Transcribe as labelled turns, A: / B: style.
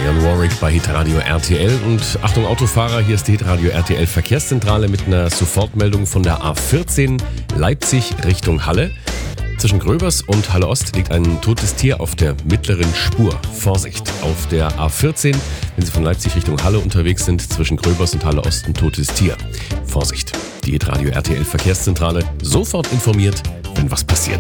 A: Jan Warwick bei Hitradio RTL. Und Achtung Autofahrer, hier ist die Hitradio RTL Verkehrszentrale mit einer Sofortmeldung von der A14 Leipzig Richtung Halle. Zwischen Gröbers und Halle Ost liegt ein totes Tier auf der mittleren Spur. Vorsicht! Auf der A14, wenn Sie von Leipzig Richtung Halle unterwegs sind, zwischen Gröbers und Halle Ost ein totes Tier. Vorsicht! Die Hitradio RTL Verkehrszentrale, sofort informiert, wenn was passiert.